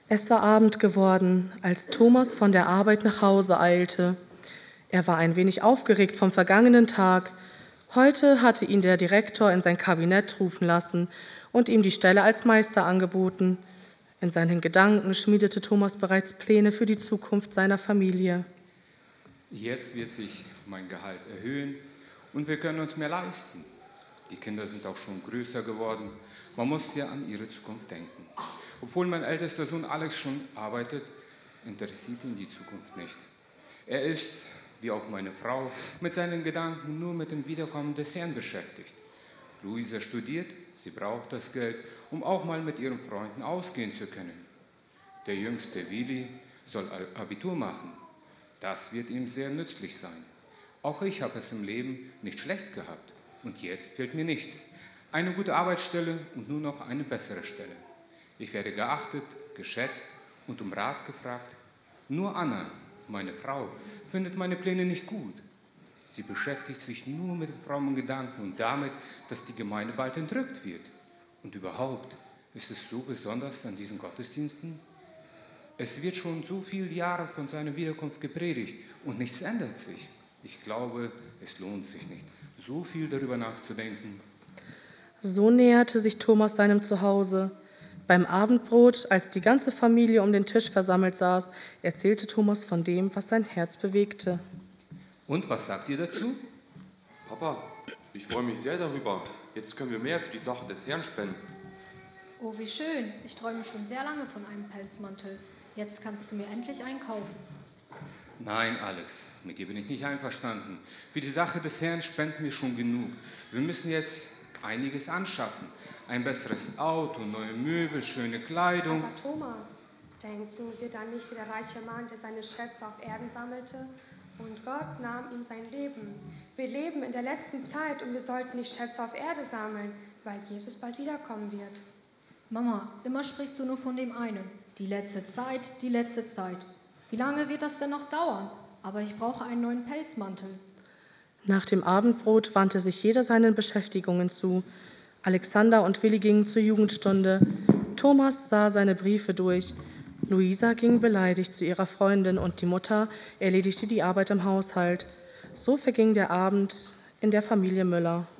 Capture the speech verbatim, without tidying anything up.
Es war Abend geworden, als Thomas von der Arbeit nach Hause eilte. Er war ein wenig aufgeregt vom vergangenen Tag. Heute hatte ihn der Direktor in sein Kabinett rufen lassen und ihm die Stelle als Meister angeboten. In seinen Gedanken schmiedete Thomas bereits Pläne für die Zukunft seiner Familie. Jetzt wird sich mein Gehalt erhöhen und wir können uns mehr leisten. Die Kinder sind auch schon größer geworden. Man muss ja an ihre Zukunft denken. Obwohl mein ältester Sohn Alex schon arbeitet, interessiert ihn die Zukunft nicht. Er ist, wie auch meine Frau, mit seinen Gedanken nur mit dem Wiederkommen des Herrn beschäftigt. Luisa studiert, sie braucht das Geld, um auch mal mit ihren Freunden ausgehen zu können. Der jüngste Willi soll Abitur machen. Das wird ihm sehr nützlich sein. Auch ich habe es im Leben nicht schlecht gehabt. Und jetzt fehlt mir nichts. Eine gute Arbeitsstelle und nur noch eine bessere Stelle. Ich werde geachtet, geschätzt und um Rat gefragt. Nur Anna, meine Frau, findet meine Pläne nicht gut. Sie beschäftigt sich nur mit frommen Gedanken und damit, dass die Gemeinde bald entrückt wird. Und überhaupt, ist es so besonders an diesen Gottesdiensten? Es wird schon so viele Jahre von seiner Wiederkunft gepredigt und nichts ändert sich. Ich glaube, es lohnt sich nicht, so viel darüber nachzudenken. So näherte sich Thomas seinem Zuhause. Beim Abendbrot, als die ganze Familie um den Tisch versammelt saß, erzählte Thomas von dem, was sein Herz bewegte. Und was sagt ihr dazu? Papa, ich freue mich sehr darüber. Jetzt können wir mehr für die Sache des Herrn spenden. Oh, wie schön. Ich träume schon sehr lange von einem Pelzmantel. Jetzt kannst du mir endlich einen kaufen. Nein, Alex, mit dir bin ich nicht einverstanden. Für die Sache des Herrn spenden wir schon genug. Wir müssen jetzt einiges anschaffen. Ein besseres Auto, neue Möbel, schöne Kleidung. Aber Thomas, denken wir dann nicht wie der reiche Mann, der seine Schätze auf Erden sammelte? Und Gott nahm ihm sein Leben. Wir leben in der letzten Zeit und wir sollten nicht Schätze auf Erde sammeln, weil Jesus bald wiederkommen wird. Mama, immer sprichst du nur von dem einen. Die letzte Zeit, die letzte Zeit. Wie lange wird das denn noch dauern? Aber ich brauche einen neuen Pelzmantel. Nach dem Abendbrot wandte sich jeder seinen Beschäftigungen zu. Alexander und Willi gingen zur Jugendstunde. Thomas sah seine Briefe durch. Luisa ging beleidigt zu ihrer Freundin und die Mutter erledigte die Arbeit im Haushalt. So verging der Abend in der Familie Müller.